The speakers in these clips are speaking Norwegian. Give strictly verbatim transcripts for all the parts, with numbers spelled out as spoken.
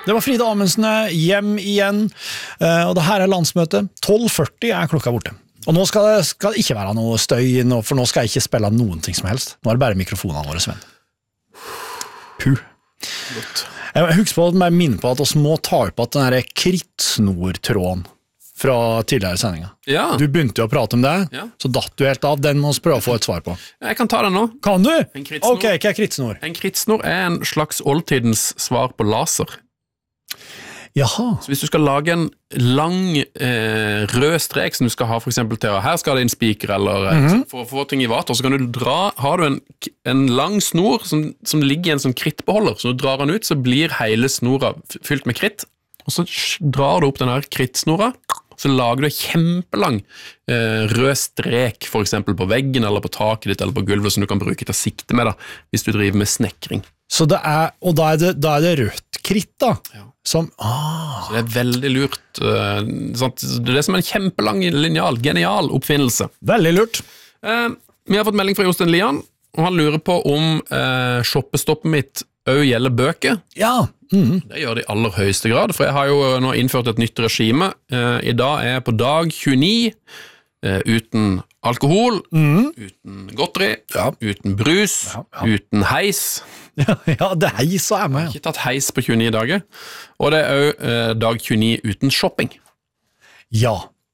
det var Frida Amundsen hjem igjen, og det her er landsmøte. tolv førti er klokka borte. Og nå skal det, skal det ikke være noe støy, for nå skal jeg ikke spille noen ting som helst. Nå er det bare mikrofonene våre, Sven. Puh. Godt. Jeg husker på at jeg minner på at vi må ta opp at den der krittsnortråden fra tidligere sendinger. Ja. Du begynte jo å prate om det, ja. Så datt du helt av. Den må vi prøve å få et svar på. Jeg kan ta den nå. Kan du? En krittsnor. Ok, hva er krittsnor? En krittsnor er en slags oldtidens svar på laser. Jaha. Så hvis du skal lage en lang eh, rød strek som du skal ha for eksempel til, her skal det en spiker eller mm-hmm. for å få ting i vater, så kan du dra, har du en, en lang snor som, som ligger i en sånn krittbeholder, så når du drar den ut, så blir hele snora fylt med kritt, og så drar du opp den her krittsnora, så lager du en kjempelang eh, rød strek for eksempel på veggen eller på taket ditt eller på gulvet som du kan bruke til å sikte med da, hvis du driver med snekring. Så det er, og da er det, da er det rødt kritt da? Ja. Som, ah. Så det er veldig lurt. Uh, sant? Det er som en kjempelang lineal, genial oppfinnelse. Veldig lurt. Uh, vi har fått melding fra Jostein Lian, og han lurer på om uh, shoppestoppet mitt også gjelder bøker. Ja. Mm. Det gjør det i aller høyeste grad, for jeg har jo nå innført et nytt regime. Uh, I dag er jeg på dag tjueni, uh, uten alkohol, mm. uten godteri, ja. Uten brus, ja, ja. Uten heis. Ja, ja, det er heis og er med. Jeg har ikke tatt heis på tjueni dager, og det er også uh, dag tjueni uten shopping. Ja,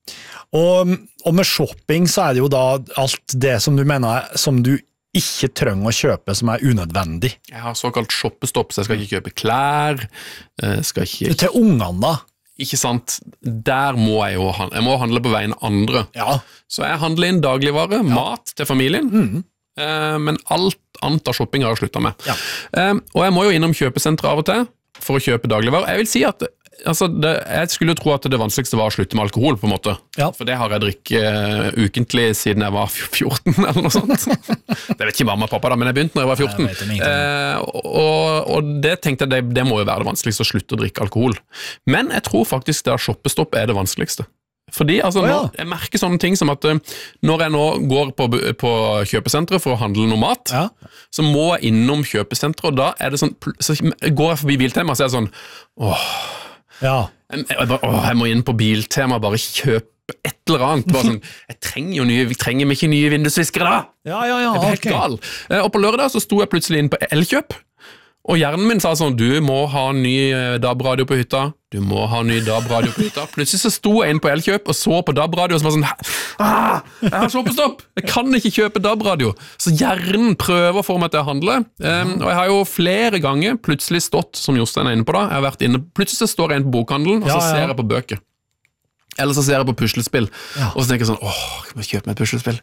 og, og med shopping så er det jo da alt det som du mener som du ikke trenger å kjøpe som er unødvendig. Jeg har såkalt shoppestopp, så jeg skal ikke kjøpe klær, skal ikke... Til ungene da? Ikke sant, der må jeg jo handle, jeg må handle på vegne andre. Ja. Så jeg handler inn dagligvare, ja. Mat til familien, mm. eh, men alt annet av shopping har jeg sluttet med. Ja. Eh, og jeg må jo innom kjøpesentre av og til for å kjøpe dagligvarer. Jeg vil si at altså, det, jeg skulle jo tro at det vanskeligste var å slutte med alkohol, på en måte. Ja. For det har jeg drikket uh, ukentlig siden jeg var fjorten, eller noe sånt. Det vet ikke mamma og pappa da, men jeg begynte når jeg var fjorten. Jeg uh, og, og det tenkte jeg, det, det må jo være det vanskeligste å slutte å drikke alkohol. Men jeg tror faktisk det å shoppestopp er det vanskeligste. Fordi altså, oh, ja. når, jeg merker sånne ting som at uh, når jeg nå går på, på kjøpesenteret for å handle noe mat, ja. Så må jeg innom kjøpesenteret, og da er det sånn, så går jeg forbi Biltema, så er det sånn, åh, ja. jeg, jeg, bare, åh, jeg må inn på Biltema og bare kjøpe et eller annet. Bare sånn, jeg trenger jo nye, vi trenger ikke nye vindusviskere da. Ja, ja, ja. Jeg ble helt okay. gal. Og på lørdag så sto jeg plutselig inn på Elkjøp, og hjernen min sa sånn, du må ha ny D A B-radio på hytta, du må ha ny D A B-radio på hytta. Plutselig så sto jeg inn på Elkjøp og så på D A B-radio, og så var sånn, ah, jeg har shoppestopp, jeg kan ikke kjøpe D A B-radio. Så hjernen prøver å få meg til å handle, um, og jeg har jo flere ganger plutselig stått, som Jostein er inne på da, jeg har vært inne, plutselig så står jeg inne på bokhandelen, og så ja, ja. Ser jeg på bøker. Eller så ser jeg på puslespill, ja. Og så tenker jeg sånn, åh, kan jeg kjøpe meg et puslespill?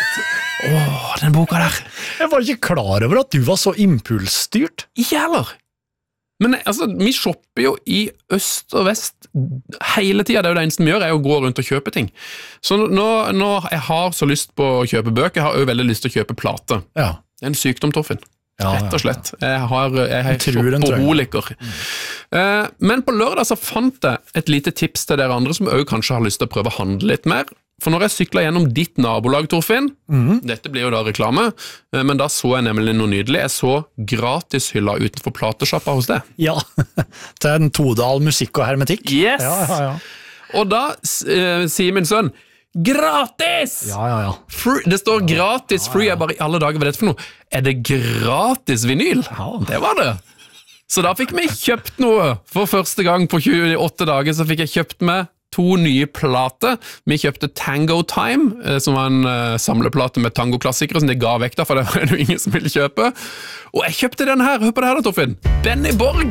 Åh, den boka der. Jeg var ikke klar over at du var så impulsstyrt. Ikke heller. Men altså, vi shopper jo i øst og vest hele tiden. Det er jo det eneste vi gjør, er å gå rundt og kjøpe ting. Så nå, nå jeg har så lyst på å kjøpe bøker, jeg har også veldig lyst til å kjøpe plate. Ja. Det er en sykdom, Torfinn. Ja, rett og slett. Jeg har, jeg har shopperholiker. Mm. Men på lørdag så fant jeg et lite tips til dere andre som også kanskje har lyst til å prøve å handle litt mer. For når jeg syklet gjennom ditt nabolag, Torfinn, mm. dette blir jo da reklame, men da så jeg nemlig noe nydelig. Jeg så gratishylla utenfor platesjappa hos deg. Ja, til en Todal musikk og hermetikk. Yes! Ja, ja, ja. Og da uh, sier min sønn, gratis! Ja, ja, ja. Free, det står gratis free, jeg bare i alle dager, hva er dette for noe? Er det gratis vinyl? Ja. Det var det. Så da fikk vi kjøpt noe. For første gang på tjueåtte dager så fikk jeg kjøpt med to nye plater. Vi kjøpte Tango Time, som var en uh, samleplate med tangoklassikere som de ga vekk da, for det var jo ingen som ville kjøpe. Og jeg kjøpte den her, hør på det her da, Torfinn. Benny Borg.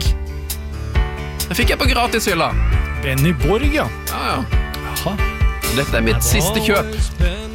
Den fikk jeg på gratishylla. Benny Borg, ja. Ja, ja. Jaha. Dette er mitt siste kjøp.